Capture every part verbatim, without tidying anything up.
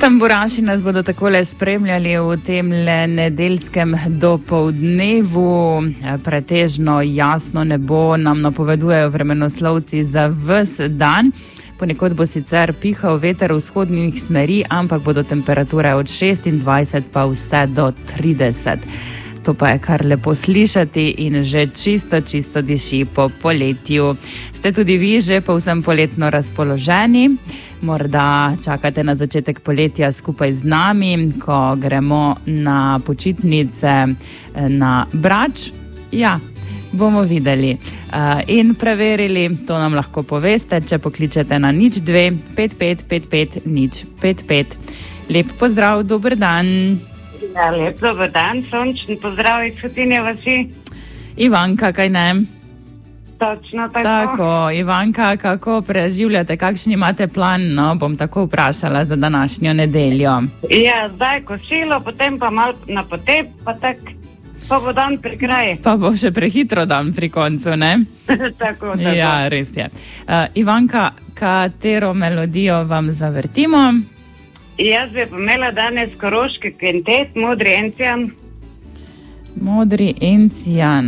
Tamburaši nas bodo takole spremljali v tem nedeljskem dopoldnevu. Pretežno jasno nebo nam napovedujejo vremenoslovci za ves dan. Ponekod bo sicer pihal veter vzhodnih smeri, ampak bodo temperature od šestindvajset pa vse do trideset. To pa je kar lepo slišati in že čisto, čisto diši po poletju. Ste tudi vi že povsem poletno razpoloženi? Morda čakate na začetek poletja skupaj z nami, ko gremo na počitnice na Brač? Ja, bomo videli in preverili, to nam lahko poveste, če pokličete na nič dve pet pet pet pet nič pet pet. Lep pozdrav, dober dan. Ja, lep dober dan, sončen pozdrav iz Hotinje vasi. Ivanka, kaj ne? Točno tako. Tako, Ivanka, kako preživljate, kakšen imate plan? No, bom tako vprašala za današnjo nedeljo. Ja, zdaj kosilo, potem pa malo na potep, pa tak, pa bo dan pri kraji. Pa bo še prehitro dan pri koncu, ne? Tako, tako. Ja, res je. Uh, Ivanka, katero melodijo vam zavrtimo? Jaz bi pomela danes koroški kvintet, Modri encijan. Modri encijan.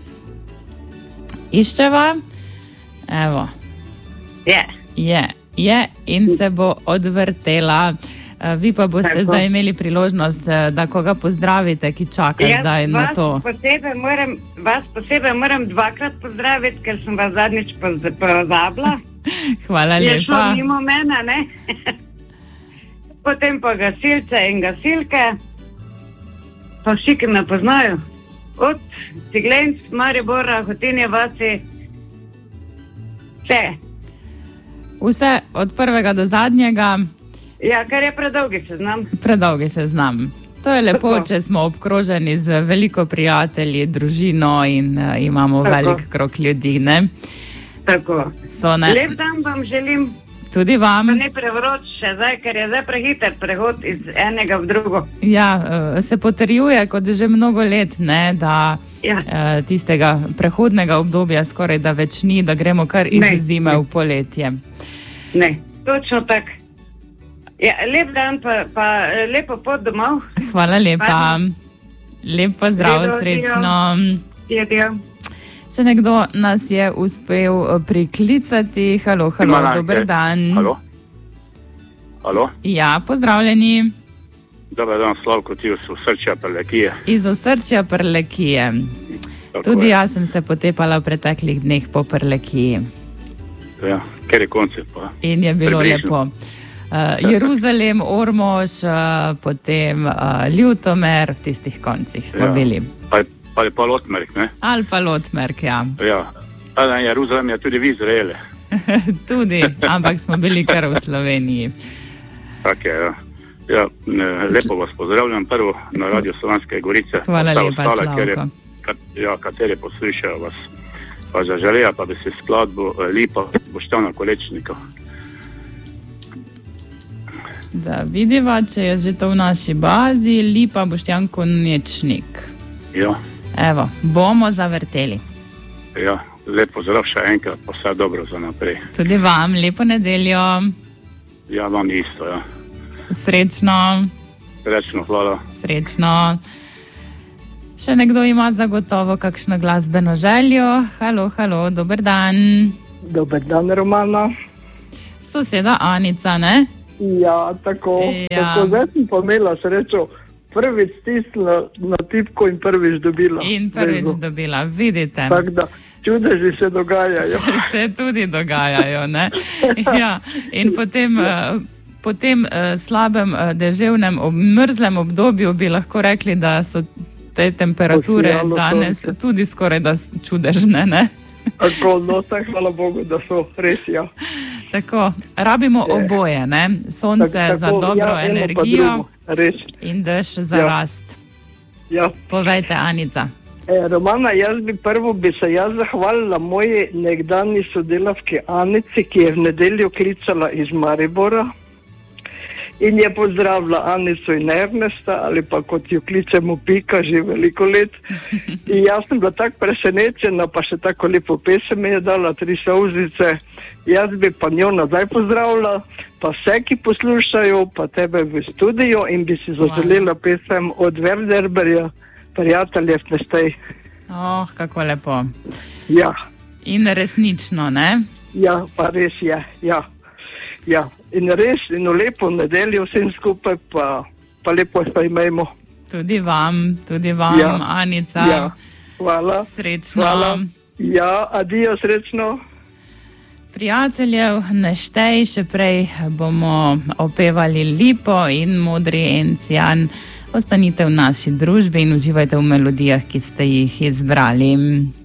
Iščeva? Evo. Je. Je, je in se bo odvrtela. Vi pa boste Tako. Zdaj imeli priložnost, da koga pozdravite, ki čaka Jaz zdaj na vas to. Posebej moram, vas posebej moram dvakrat pozdraviti, ker sem vas zadnjič poz- pozabila. Hvala Je šlo lepa. mimo mene, ne? Potem pa gasilce in gasilke, pa vsi, ki me poznajo. Od Ciglenc, Maribora, Hotinje vasi, vse. Vse od prvega do zadnjega, Ja, ker je predolgi seznam. predolgi seznam. To je lepo, Tako. če smo obkroženi z veliko prijatelji, družino in uh, imamo Tako. velik krog ljudi, ne? Tako. So, ne? Lep dan vam želim, Tudi vam. pa ne prevroč še zdaj, ker je zdaj prehiter prehod iz enega v drugo. Ja, uh, se potrjuje kot že mnogo let, ne, da Ja. uh, tistega prehodnega obdobja skoraj da več ni, da gremo kar iz Ne, zime ne. v poletje. Ne, točno tako. Ja, lep dan, pa, pa eh, lepo pot domov. Hvala lepa. Hvala. Lep pozdrav, Adijo, srečno. Jedijo. Še nekdo nas je uspel uh, priklicati. Halo, halo, Ima dober najke. dan. Halo? Halo? Ja, pozdravljeni. Dobar dan, Slavko, ti iz Osrčja Prlekije. Iz Osrčja Prlekije. Tako Tudi je. jaz sem se potepala v preteklih dneh po Prlekiji. Ja, ker je koncept pa. In je bilo Približno. lepo. Uh, Jeruzalem, Ormož, uh, potem uh, Ljutomer, v tistih koncih smo Ja. bili. Pa, je- pa je pa Lotmerk, ne? Ali pa Lotmerk, ja. Ja. A na Jeruzalem je tudi vi Izraele. Tudi, ampak smo bili kar v Sloveniji. Tak je, ja. Ja, ne, lepo vas pozdravljam prvo na Radio Slovenske Gorice. Hvala Vse lepa, ostale, ker je- Slavko. kat- Ja, kateri poslušajo vas. Pa zaželeja, pa bi se skladbo eh, Lipa Boštjana Kolečnika. Da vidiva, če je že to v naši bazi. Lipa Boštjan Konečnik. Ja, Evo, bomo zavrteli. ja, lep pozdrav še enkrat, pa vse dobro za naprej. Tudi vam, lepo nedeljo. Ja, vam isto, ja. Srečno, Srečno, hvala. srečno. Še nekdo ima zagotovo kakšno glasbeno željo. Halo, halo, dober dan. Dober dan, Romana. Soseda Anica, ne? Ja, tako. Ja. Tako zdaj sem pa imela srečo. Prvič stisnila na tipko in prvič dobila. In prvič Vezo. dobila, vidite. Tako da čudeži se dogajajo. Se tudi dogajajo, ne? Ja, in potem, eh, po tem eh, slabem eh, deževnem, ob, mrzlem obdobju bi lahko rekli, da so te temperature Posijalo danes sonce. tudi skoraj da s- čudežne, ne? Tako, no, tako hvala Bogu, da so res, ja. Tako, rabimo Je. oboje, ne? Sonce Tako, za tako, dobro ja, eno pa energijo drugo, res, in dež za Ja. rast. ja. Povejte, Anica. E, Romana, jaz bi prvo bi se jaz zahvalila moji nekdanji sodelavki Anici, ki je v nedeljo klicala iz Maribora in je pozdravila Anico in Ernesta, ali pa kot jo kličemo Pika, že veliko let. In jaz sem bila tako presenečena, pa še tako lepo pesem mi je dala, Tri solzice. Jaz bi pa njo nazaj pozdravila, pa vse, ki poslušajo, pa tebe v studiu, in bi si zaželela pesem od Werderberja, Prijateljev ne stej. Oh, kako lepo. Ja. In resnično, ne? Ja, pa res je, ja. Ja, in res, in lepo nedeljo vsem skupaj, pa, pa lepo se imejmo. Tudi vam, tudi vam, ja. Anica. Ja, hvala. Srečno. Hvala. Ja, adijo, srečno. Prijateljev ne štej, še prej bomo opevali Lipo in Modri encijan. Ostanite v naši družbi in uživajte v melodijah, ki ste jih izbrali.